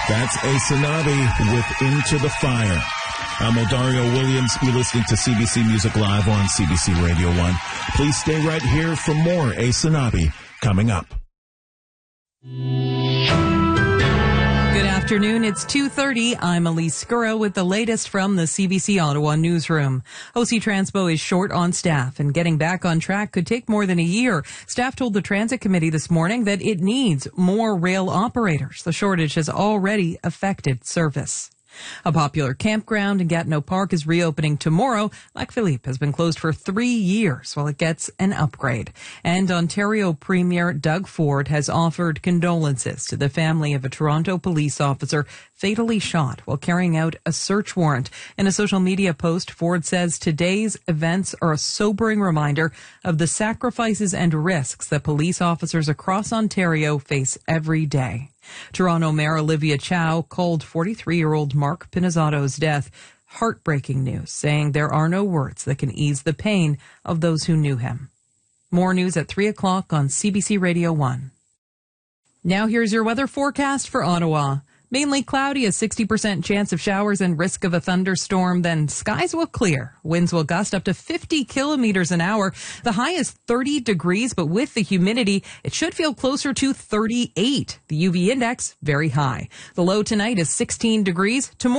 That's Asanabi with Into the Fire. I'm Odario Williams. You're listening to CBC Music Live on CBC Radio 1. Please stay right here for more Asanabi coming up. Good afternoon. It's 2:30. I'm Elise Scurra with the latest from the CBC Ottawa newsroom. OC Transpo is short on staff, and getting back on track could take more than a year. Staff told the Transit Committee this morning that it needs more rail operators. The shortage has already affected service. A popular campground in Gatineau Park is reopening tomorrow. Lac Philippe has been closed for 3 years while it gets an upgrade. And Ontario Premier Doug Ford has offered condolences to the family of a Toronto police officer fatally shot while carrying out a search warrant. In a social media post, Ford says today's events are a sobering reminder of the sacrifices and risks that police officers across Ontario face every day. Toronto Mayor Olivia Chow called 43-year-old Mark Pinizzotto's death heartbreaking news, saying there are no words that can ease the pain of those who knew him. More news at 3 o'clock on CBC Radio 1. Now here's your weather forecast for Ottawa. Mainly cloudy, a 60% chance of showers and risk of a thunderstorm. Then skies will clear. Winds will gust up to 50 kilometers an hour. The high is 30 degrees, but with the humidity, it should feel closer to 38. The UV index, very high. The low tonight is 16 degrees. Tomorrow